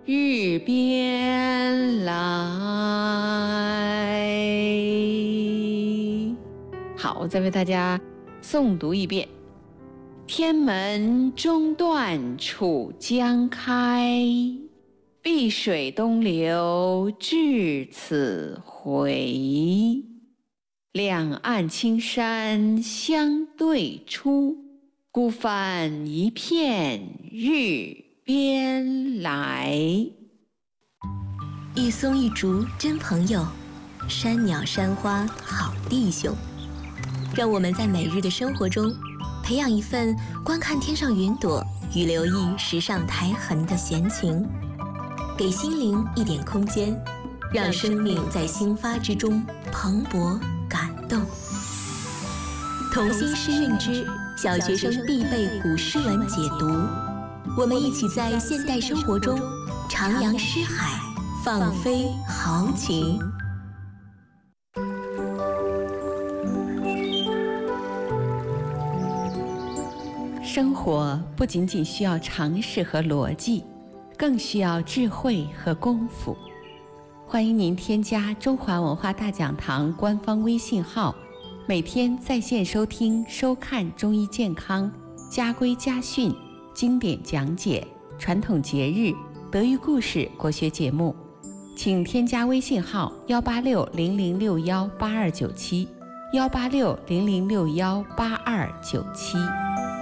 日边来。好，我再为大家诵读一遍。天门中断楚江开，碧水东流至此回。两岸青山相对出，孤帆一片日边来。 一松一竹真朋友，山鸟山花好弟兄。让我们在每日的生活中培养一份观看天上云朵与留意时上苔痕的闲情，给心灵一点空间，让生命在兴发之中蓬勃感动。童心诗韵之小学生必备古诗文解读，我们一起在现代生活中徜徉诗海，放飞豪情。 生活不仅仅需要常识和逻辑，更需要智慧和功夫。欢迎您添加中华文化大讲堂官方微信号，每天在线收听收看中医健康、家规家训、经典讲解、传统节日、德育故事、国学节目。请添加微信号18600618297，18600618297。